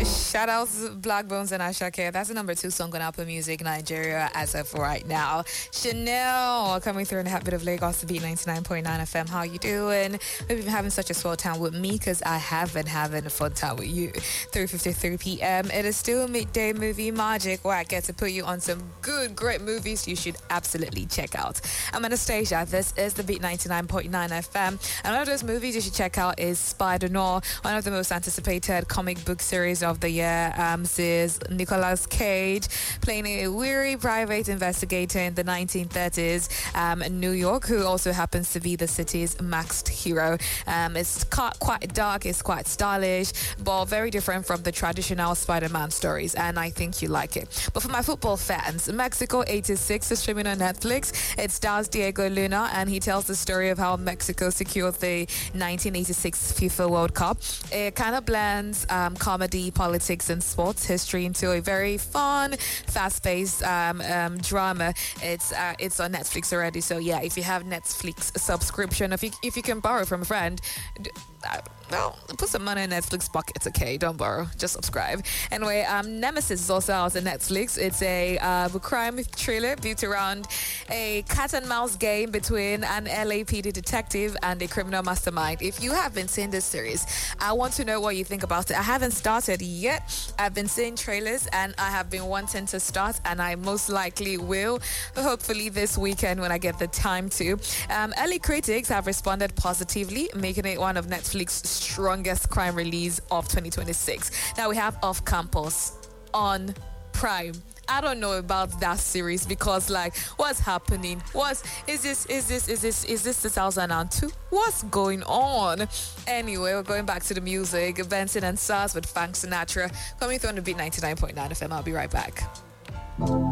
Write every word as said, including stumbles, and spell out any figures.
Shout outs to Black Bones and Ashake. That's the number two song on Apple Music Nigeria as of right now. Chanel coming through in the habit of Lagos to beat ninety-nine point nine F M. How you doing? Hope you've been having such a swell time with me because I have been having a fun time with you. three fifty-three p.m. It is still midday movie magic where I get to put you on some good, great movies you should absolutely check out. I'm Anastasia. This is the Beat ninety-nine point nine F M. And one of those movies you should check out is Spider-Noir, one of the most anticipated comic book series of the year. Um, this is Nicolas Cage playing a weary private investigator in the nineteen thirties um, in New York, who also happens to be the city's masked hero. Um, it's quite dark, it's quite stylish, but very different from the traditional Spider-Man stories, and I think you like it. But for my football fans, Mexico eighty-six is streaming on Netflix. It stars Diego Luna, and he tells the story of how Mexico secured the nineteen eighty-six FIFA World Cup. It kind of blends um, comedy, politics, and sports history into a very fun, fast-paced um, um, drama. It's uh, it's on Netflix already, so yeah, if you have Netflix subscription, if you if you can borrow from a friend, uh, well, put some money in Netflix pockets, okay? Don't borrow, just subscribe. Anyway, um, Nemesis is also out on Netflix. It's a uh, crime thriller built around a cat and mouse game between an L A P D detective and a criminal mastermind. If you have been seeing this series, I want to know what you think about it. I haven't started yet. I've been seeing trailers and I have been wanting to start, and I most likely will, hopefully this weekend when I get the time to. Um, early critics have responded positively, making it one of Netflix's strongest crime release of twenty twenty-six. Now we have Off Campus on Prime. I don't know about that series because, like, what's happening? What's is this? Is this? Is this? Is this two thousand two? What's going on? Anyway, we're going back to the music. Benson and Sars with Frank Sinatra coming through on the Beat ninety-nine point nine F M. I'll be right back.